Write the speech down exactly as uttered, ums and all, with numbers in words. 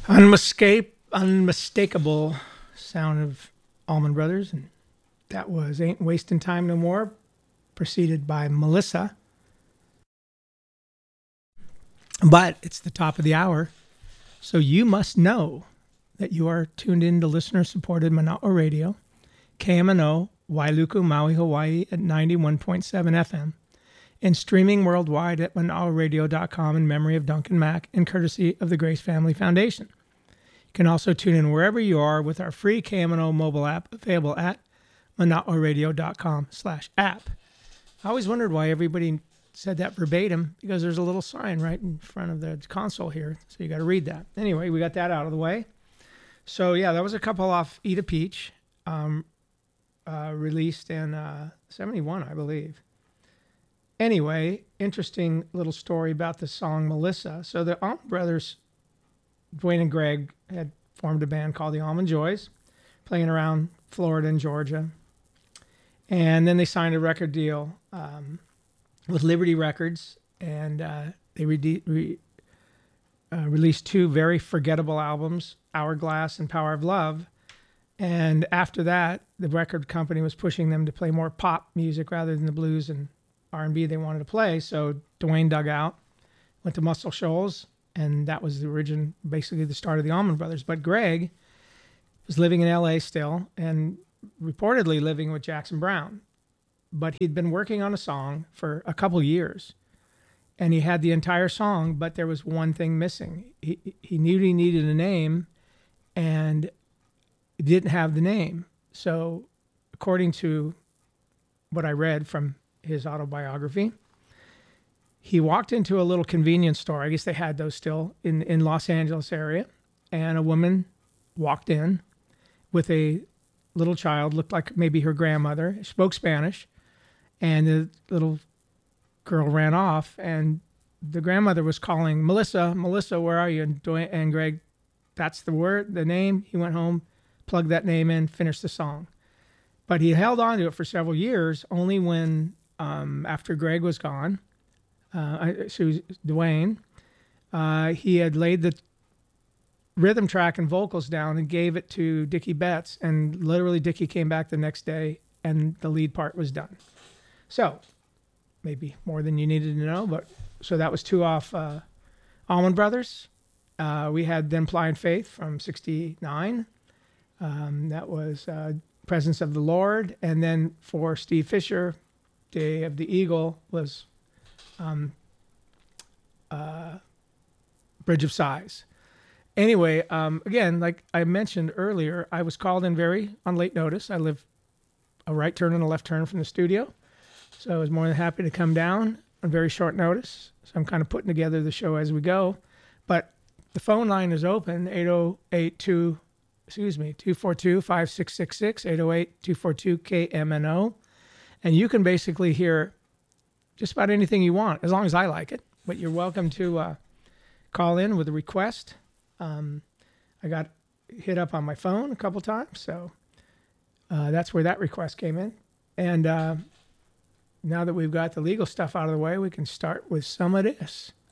Unmiscap- unmistakable sound of Allman Brothers, and that was Ain't Wasting Time No More, preceded by Melissa. But it's the top of the hour, so you must know that you are tuned in to listener-supported Manawa Radio, K M N O, Wailuku, Maui, Hawaii at ninety-one point seven F M, and streaming worldwide at manawa radio dot com in memory of Duncan Mack and courtesy of the Grace Family Foundation. You can also tune in wherever you are with our free K M N O mobile app available at manawa radio dot com slash app. I always wondered why everybody said that verbatim, because there's a little sign right in front of the console here, so you got to read that. Anyway, we got that out of the way. So yeah, that was a couple off Eat a Peach, um, uh, released in uh, seventy-one, I believe. Anyway, interesting little story about the song Melissa. So the Allman Brothers, Dwayne and Greg, had formed a band called the Allman Joys, playing around Florida and Georgia. And then they signed a record deal um, with Liberty Records, and uh, they re- re- uh, released two very forgettable albums, Hourglass and Power of Love. And after that, the record company was pushing them to play more pop music rather than the blues and R and B they wanted to play. So Dwayne dug out, went to Muscle Shoals, and that was the origin, basically the start of the Allman Brothers. But Greg was living in L A still, and reportedly living with Jackson Browne. But he'd been working on a song for a couple years, and he had the entire song, but there was one thing missing. He, he knew he needed a name, and he didn't have the name. So according to what I read from his autobiography, he walked into a little convenience store. I guess they had those still in, in Los Angeles area. And a woman walked in with a little child, looked like maybe her grandmother, spoke Spanish. And the little girl ran off, and the grandmother was calling, Melissa, Melissa, where are you? And, Dwayne, and Greg, that's the word, the name. He went home, plugged that name in, finished the song. But he held on to it for several years, only when, um, after Greg was gone, uh, so it was Dwayne, uh, he had laid the rhythm track and vocals down and gave it to Dickie Betts. And literally Dickie came back the next day and the lead part was done. So maybe more than you needed to know, but so that was two off uh, Allman Brothers. Uh, we had Then Blind Faith from sixty-nine. Um, that was uh, Presence of the Lord. And then for Steve Fisher, Day of the Eagle was um, uh, Bridge of Sighs. Anyway, um, again, like I mentioned earlier, I was called in very on late notice. I live a right turn and a left turn from the studio. So I was more than happy to come down on very short notice. So I'm kind of putting together the show as we go. But the phone line is open, eight oh eight two, excuse me, two four two, five six six six, eight oh eight, two four two, K M N O. And you can basically hear just about anything you want, as long as I like it. But you're welcome to uh, call in with a request. Um, I got hit up on my phone a couple times, so uh, that's where that request came in. And uh, now that we've got the legal stuff out of the way, we can start with some of this.